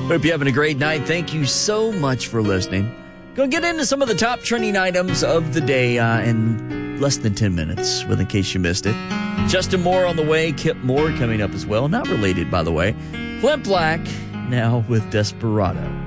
Hope you're having a great night. Thank you so much for listening. Gonna get into some of the top trending items of the day in less than 10 minutes, in case you missed it. Justin Moore on the way, Kip Moore coming up as well. Not related, by the way. Clint Black now with Desperado.